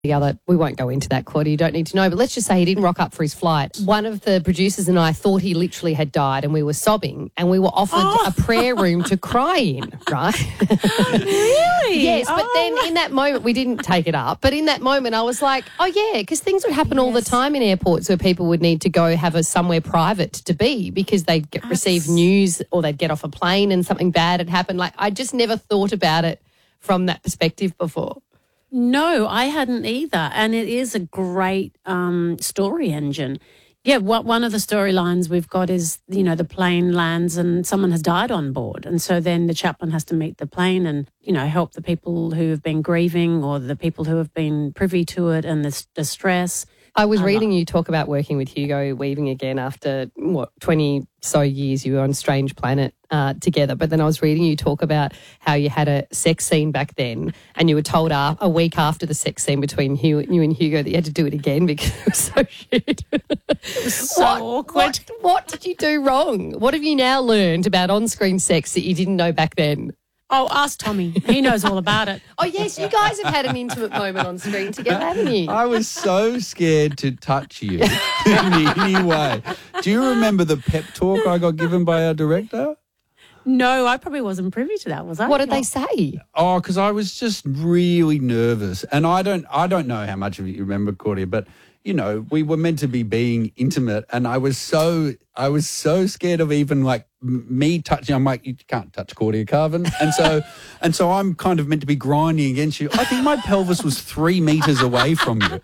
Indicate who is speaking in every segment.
Speaker 1: the other, we won't go into that, Claudia, you don't need to know, but let's just say he didn't rock up for his flight. One of the producers and I thought he literally had died, and we were sobbing, and we were offered a prayer room to cry in, right?
Speaker 2: Really?
Speaker 1: Yes, but then in that moment, we didn't take it up, but in that moment I was like, oh yeah, because things would happen all the time in airports where people would need to go have somewhere private to be because they'd receive news or they'd get off a plane and something bad had happened. Like, I just never thought about it from that perspective before.
Speaker 2: No, I hadn't either. And it is a great story engine. Yeah, one of the storylines we've got is, the plane lands and someone has died on board. And so then the chaplain has to meet the plane and, help the people who have been grieving or the people who have been privy to it and the distress.
Speaker 1: I was reading you talk about working with Hugo Weaving again after, 20 so years you were on Strange Planet together. But then I was reading you talk about how you had a sex scene back then and you were told a week after the sex scene between you and Hugo that you had to do it again because it was so shit.
Speaker 2: It was so awkward.
Speaker 1: What did you do wrong? What have you now learned about on-screen sex that you didn't know back then?
Speaker 2: Oh, ask Tommy. He knows all about it.
Speaker 1: Oh, yes, you guys have had an intimate moment on screen together, haven't you?
Speaker 3: I was so scared to touch you in any way. Do you remember the pep talk I got given by our director?
Speaker 2: No, I probably wasn't privy to that, was I?
Speaker 1: What did they say?
Speaker 3: Oh, because I was just really nervous. And I don't know how much of it you remember, Claudia, but we were meant to be being intimate, and I was so scared of even like me touching. I'm like, you can't touch Claudia Carvin, and so I'm kind of meant to be grinding against you. I think my pelvis was 3 meters away from you.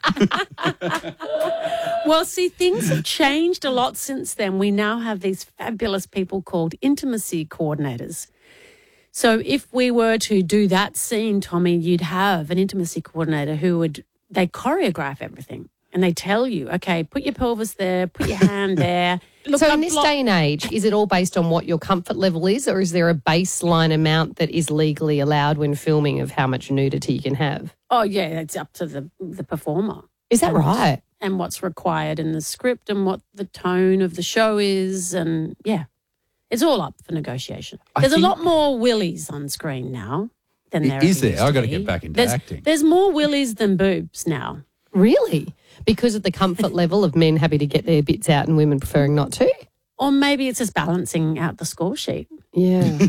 Speaker 2: Well, see, things have changed a lot since then. We now have these fabulous people called intimacy coordinators. So if we were to do that scene, Tommy, you'd have an intimacy coordinator they choreograph everything. And they tell you, okay, put your pelvis there, put your hand there. Look,
Speaker 1: so in this day and age, is it all based on what your comfort level is, or is there a baseline amount that is legally allowed when filming of how much nudity you can have?
Speaker 2: Oh, yeah, it's up to the performer.
Speaker 1: Is that right?
Speaker 2: And what's required in the script and what the tone of the show is. And, yeah, it's all up for negotiation. There's a lot more willies on screen now than there
Speaker 3: is. There?
Speaker 2: I've
Speaker 3: got to get back into acting.
Speaker 2: There's more willies than boobs now.
Speaker 1: Really? Because of the comfort level of men happy to get their bits out and women preferring not to?
Speaker 2: Or maybe it's just balancing out the score sheet.
Speaker 1: Yeah.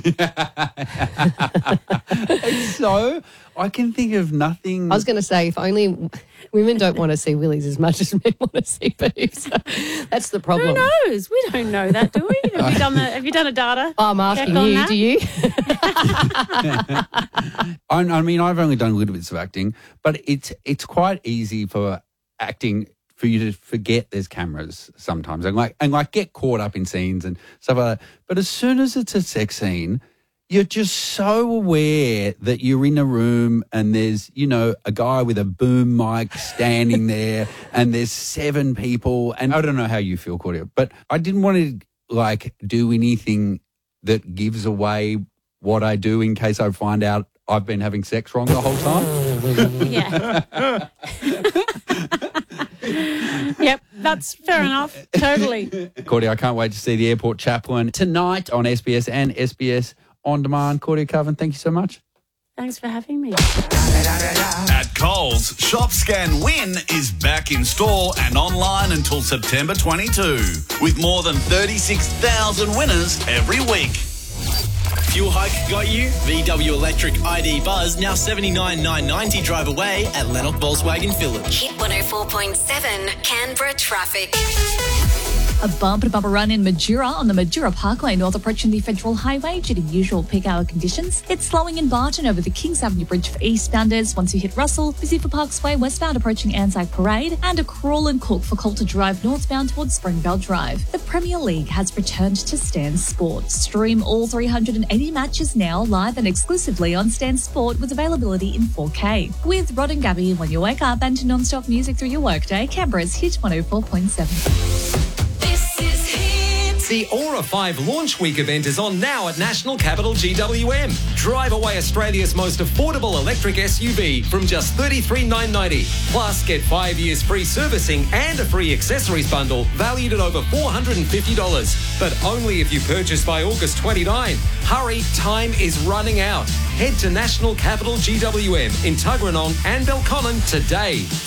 Speaker 3: So I can think of nothing.
Speaker 1: I was going to say, if only women don't want to see willies as much as men want to see boobs. That's the problem.
Speaker 2: Who knows? We don't know that, do we? Have you done a data?
Speaker 1: I'm asking you, do you?
Speaker 3: I mean, I've only done little bits of acting, but it's quite easy for acting for you to forget there's cameras sometimes and get caught up in scenes and stuff like that. But as soon as it's a sex scene, you're just so aware that you're in a room and there's, a guy with a boom mic standing there and there's 7 people. And I don't know how you feel, Claudia, but I didn't want to do anything that gives away what I do in case I find out I've been having sex wrong the whole time.
Speaker 2: Yeah. Yep, that's fair enough. Totally.
Speaker 3: Claudia, I can't wait to see The Airport Chaplain tonight on SBS and SBS On Demand. Claudia Carvin, thank you so much.
Speaker 2: Thanks for having me.
Speaker 4: At Coles, Shop Scan Win is back in store and online until September 22, with more than 36,000 winners every week.
Speaker 5: Fuel hike got you? VW Electric ID Buzz now $79,990 drive away at Lennox Volkswagen Village.
Speaker 6: Hit 104.7 Canberra traffic.
Speaker 7: A bumper-to-bumper run in Majura on the Majura Parkway north approaching the Federal Highway due to usual peak hour conditions. It's slowing in Barton over the Kings Avenue Bridge for eastbounders. Once you hit Russell, busy for Parks Way westbound approaching Anzac Parade, and a crawl and cook for Coulter Drive northbound towards Springvale Drive. The Premier League has returned to Stan Sport. Stream all 380 matches now live and exclusively on Stan Sport with availability in 4K. With Rod and Gabby when you wake up and non-stop music through your workday, Canberra's Hit 104.7.
Speaker 6: This is Hit.
Speaker 8: The Aura 5 Launch Week event is on now at National Capital GWM. Drive away Australia's most affordable electric SUV from just $33,990. Plus, get 5 years free servicing and a free accessories bundle valued at over $450. But only if you purchase by August 29. Hurry, time is running out. Head to National Capital GWM in Tuggeranong and Belconnen today.